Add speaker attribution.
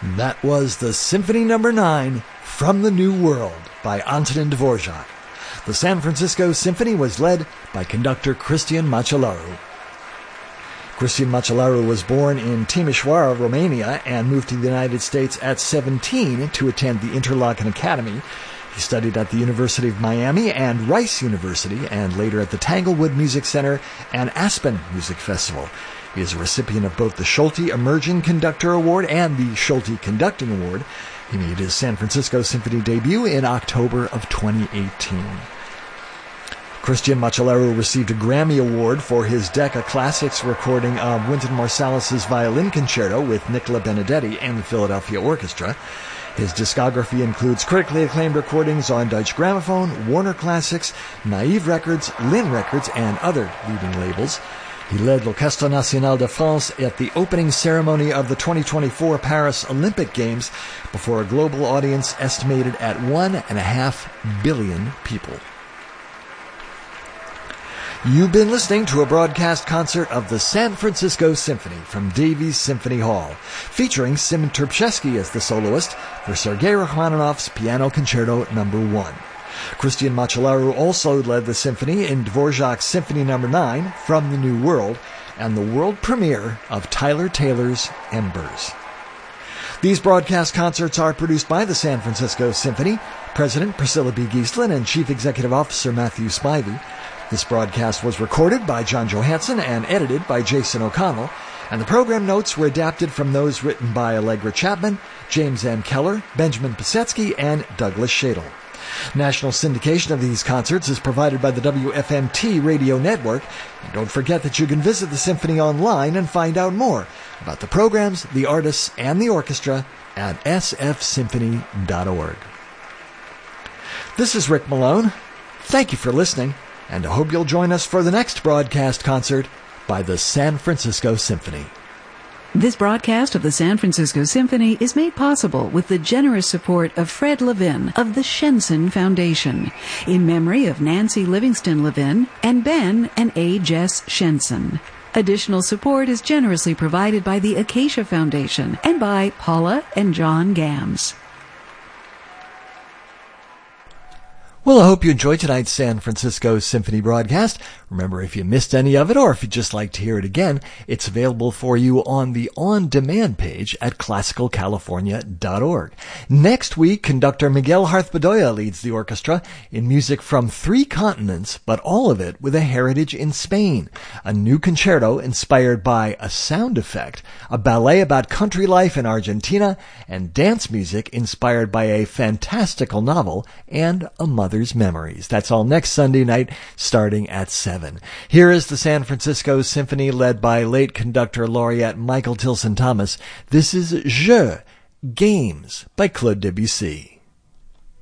Speaker 1: That was the Symphony No. 9 from the New World by Antonin Dvorak. The San Francisco Symphony was led by conductor Cristian Machelaru. Cristian Machelaru was born in Timișoara, Romania, and moved to the United States at 17 to attend the Interlochen Academy. He studied at the University of Miami and Rice University, and later at the Tanglewood Music Center and Aspen Music Festival. He is a recipient of both the Schulte Emerging Conductor Award and the Schulte Conducting Award. He made his San Francisco Symphony debut in October of 2018. Cristian Machelaru received a Grammy Award for his Decca Classics recording of Wynton Marsalis's Violin Concerto with Nicola Benedetti and the Philadelphia Orchestra. His discography includes critically acclaimed recordings on Deutsche Grammophon, Warner Classics, Naive Records, Lynn Records, and other leading labels. He led l'Orchestre National de France at the opening ceremony of the 2024 Paris Olympic Games before a global audience estimated at 1.5 billion people. You've been listening to a broadcast concert of the San Francisco Symphony from Davies Symphony Hall, featuring Simon Trpceski as the soloist for Sergei Rachmaninoff's Piano Concerto No. 1. Cristian Machelaru also led the symphony in Dvorak's Symphony No. 9 from the New World and the world premiere of Tyler Taylor's Embers. These broadcast concerts are produced by the San Francisco Symphony, President Priscilla B. Giestlin and Chief Executive Officer Matthew Spivey. This broadcast was recorded by John Johansson and edited by Jason O'Connell, and the program notes were adapted from those written by Allegra Chapman, James M. Keller, Benjamin Pisetsky, and Douglas Shadle. National syndication of these concerts is provided by the WFMT radio network, and don't forget that you can visit the Symphony online and find out more about the programs, the artists, and the orchestra at sfsymphony.org. This is Rick Malone. Thank you for listening, and I hope you'll join us for the next broadcast concert by the San Francisco Symphony.
Speaker 2: This broadcast of the San Francisco Symphony is made possible with the generous support of Fred Levin of the Shenson Foundation, in memory of Nancy Livingston Levin and Ben and A. Jess Shenson. Additional support is generously provided by the Acacia Foundation and by Paula and John Gams.
Speaker 1: Well, I hope you enjoyed tonight's San Francisco Symphony broadcast. Remember, if you missed any of it or if you'd just like to hear it again, it's available for you on the on-demand page at classicalcalifornia.org. Next week, conductor Miguel Harth-Bedoya leads the orchestra in music from 3 continents, but all of it with a heritage in Spain. A new concerto inspired by a sound effect, a ballet about country life in Argentina, and dance music inspired by a fantastical novel and a mother's memories. That's all next Sunday night, starting at 7. Here is the San Francisco Symphony, led by late conductor laureate Michael Tilson Thomas. This is Jeux, Games, by Claude Debussy.